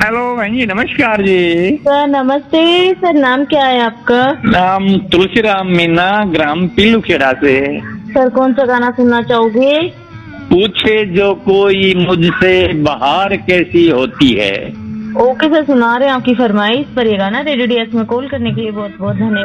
Hello बहन जी, नमस्कार जी। Sir नमस्ते। सर नाम क्या है आपका? नाम तुलसीराम मीना, ग्राम पीलूखेड़ा से। सर कौन सा गाना सुनना चाहोगे? पूछे जो कोई मुझसे बहार कैसी होती है। ओके सर, सुना रहे हैं आपकी फरमाइश पर। ये गाना रेडियो डीएस में कॉल करने के लिए बहुत बहुत धन्यवाद।